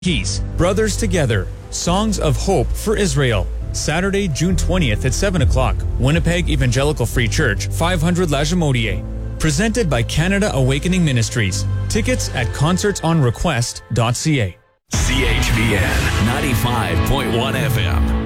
Keys, Brothers Together, Songs of Hope for Israel. Saturday, June 20th at 7 o'clock. Winnipeg Evangelical Free Church, 500 Lajimodier. Presented by Canada Awakening Ministries. Tickets at concertsonrequest.ca. CHBN 95.1 FM.